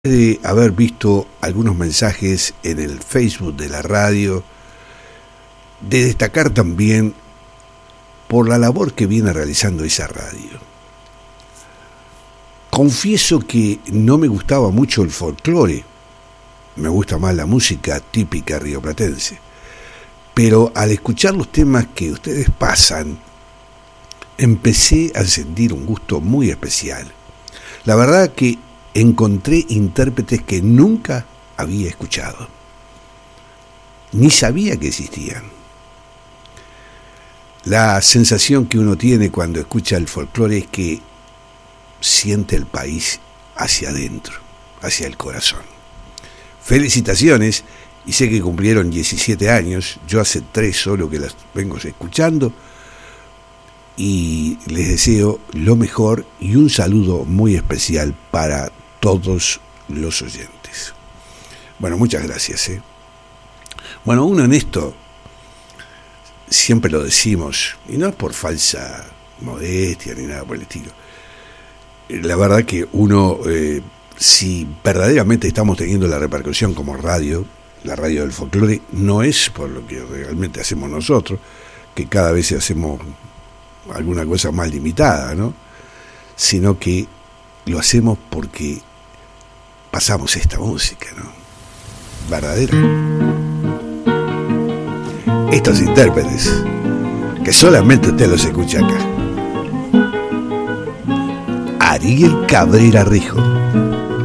De haber visto algunos mensajes en el Facebook de la radio, de destacar también por la labor que viene realizando esa radio. Confieso que no me gustaba mucho el folclore, me gusta más la música típica rioplatense, pero al escuchar los temas que ustedes pasan, empecé a sentir un gusto muy especial. La verdad que encontré intérpretes que nunca había escuchado, ni sabía que existían. La sensación que uno tiene cuando escucha el folclore es que siente el país hacia adentro, hacia el corazón. Felicitaciones, y sé que cumplieron 17 años, yo hace 3 solo que las vengo escuchando, y les deseo lo mejor y un saludo muy especial para todos los oyentes. Bueno, muchas gracias. Bueno, uno en esto siempre lo decimos, y no es por falsa modestia ni nada por el estilo. La verdad que uno, si verdaderamente estamos teniendo la repercusión como radio, la radio del folclore, no es por lo que realmente hacemos nosotros, que cada vez hacemos alguna cosa más limitada, ¿no? Sino que lo hacemos porque pasamos esta música, ¿no? Verdadera. Estos intérpretes, que solamente usted los escucha acá. Ariel Cabrera Rijo.